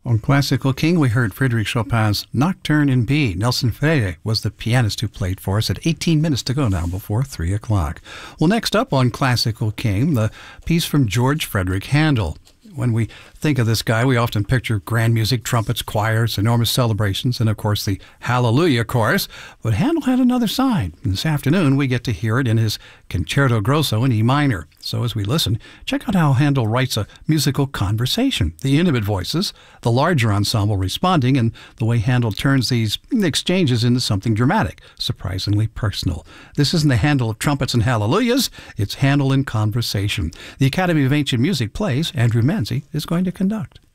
On Classical King, we heard Frédéric Chopin's Nocturne in B. Nelson Freire was the pianist who played for us at 18 minutes to go now before 3 o'clock. Well, next up on Classical King, the piece from George Frederick Handel. When we think of this guy, we often picture grand music, trumpets, choirs, enormous celebrations, and of course the Hallelujah chorus. But Handel had another side. And this afternoon, we get to hear it in his Concerto Grosso in E minor. So as we listen, check out how Handel writes a musical conversation, the intimate voices, the larger ensemble responding, and the way Handel turns these exchanges into something dramatic, surprisingly personal. This isn't the Handel of trumpets and hallelujahs, it's Handel in conversation. The Academy of Ancient Music plays Andrew Manzi is going to conduct.